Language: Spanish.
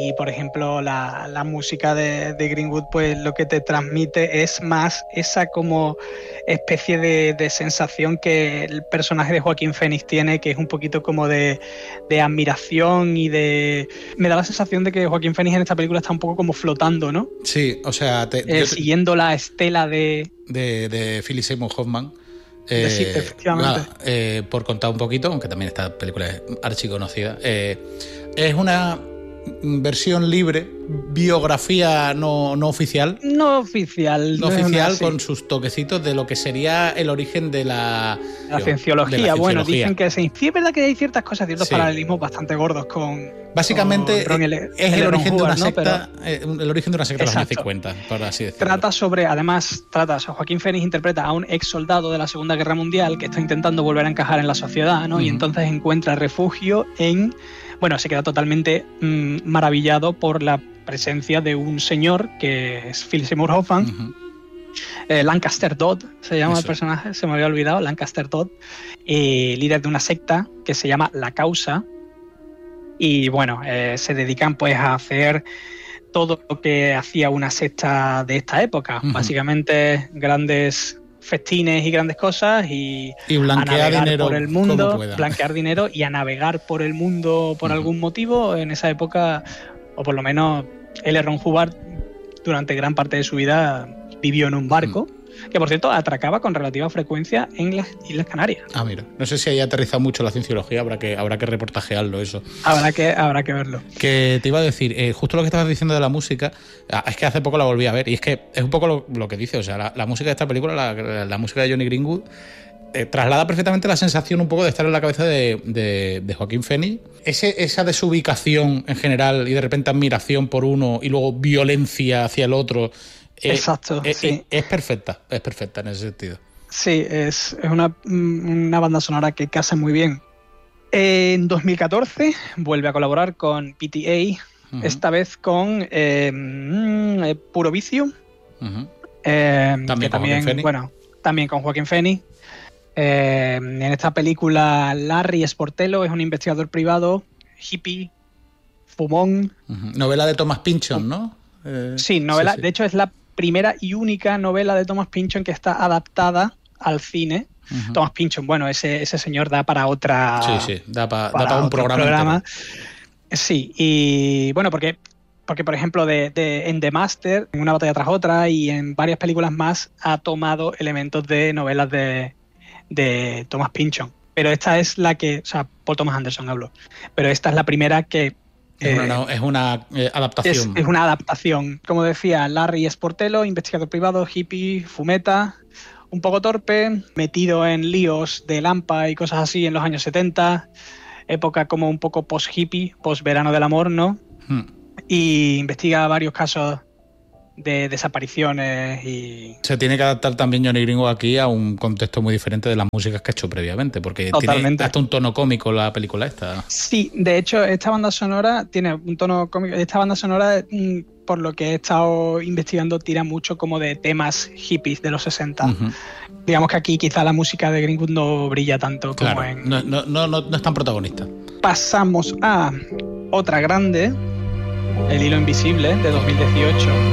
Y, por ejemplo, la música de Greenwood, pues lo que te transmite es más esa como especie de sensación que el personaje de Joaquín Phoenix tiene, que es un poquito como de admiración y de... Me da la sensación de que Joaquín Phoenix en esta película está un poco como flotando, ¿no? Sí, o sea... siguiendo la estela de Philip Seymour Hoffman. Sí, efectivamente. Por contar un poquito, aunque también esta película es archiconocida, es una versión libre, biografía no oficial. No oficial. No oficial, con sus toquecitos de lo que sería el origen de la cienciología. Bueno, dicen que sí. Sí, es verdad que hay ciertas cosas, ciertos paralelismos bastante gordos con... Básicamente es el origen de una secta, ¿no? El origen de una secta de los años 50, por así decirlo. Joaquín Phoenix interpreta a un ex soldado de la Segunda Guerra Mundial que está intentando volver a encajar en la sociedad, ¿no? Y entonces encuentra refugio en... Bueno, se queda totalmente maravillado por la presencia de un señor que es Philip Seymour Hoffman. Lancaster Dodd se llama el personaje, se me había olvidado, Lancaster Dodd, líder de una secta que se llama La Causa. Y bueno, se dedican pues a hacer todo lo que hacía una secta de esta época. Básicamente grandes festines y grandes cosas y blanquear dinero por el mundo, blanquear dinero y a navegar por el mundo por algún motivo. En esa época, o por lo menos L. Ron Hubbard durante gran parte de su vida vivió en un barco, que por cierto atracaba con relativa frecuencia en las Islas Canarias. Ah, mira, no sé si haya aterrizado mucho la cienciología, habrá que reportajearlo eso. Habrá que verlo. Que te iba a decir, justo lo que estabas diciendo de la música, es que hace poco la volví a ver, y es que es un poco lo que dice, o sea, la música de esta película, la música de Johnny Greenwood, traslada perfectamente la sensación un poco de estar en la cabeza de Joaquín Phoenix. Esa desubicación en general y de repente admiración por uno y luego violencia hacia el otro. Exacto, sí. Es perfecta en ese sentido. Sí, es una banda sonora que casa muy bien. En 2014 vuelve a colaborar con PTA, esta vez con Puro Vicio. También con Joaquín Phoenix. En esta película Larry Sportello es un investigador privado, hippie, fumón. Novela de Thomas Pynchon, ¿no? Sí, novela. Sí. De hecho, es la primera y única novela de Thomas Pynchon que está adaptada al cine. Thomas Pynchon, bueno, ese señor da para otra... Sí, da para un programa. Sí, y bueno, porque por ejemplo, en The Master, en Una batalla tras otra y en varias películas más, ha tomado elementos de novelas de Thomas Pynchon. Pero esta es la que... O sea, Paul Thomas Anderson hablo. Pero esta es la primera que... Es una adaptación. Es una adaptación. Como decía, Larry Sportello, investigador privado, hippie, fumeta, un poco torpe, metido en líos de Lampa y cosas así en los años 70, época como un poco post-hippie, post-verano del amor, ¿no? Y investiga varios casos de desapariciones y... Se tiene que adaptar también Johnny Greenwood aquí a un contexto muy diferente de las músicas que ha hecho previamente, porque totalmente. Tiene hasta un tono cómico la película esta. Sí, de hecho, esta banda sonora tiene un tono cómico. Esta banda sonora, por lo que he estado investigando, tira mucho como de temas hippies de los 60. Digamos que aquí quizá la música de Greenwood no brilla tanto como en... No es tan protagonista. Pasamos a otra grande, El hilo invisible, de 2018.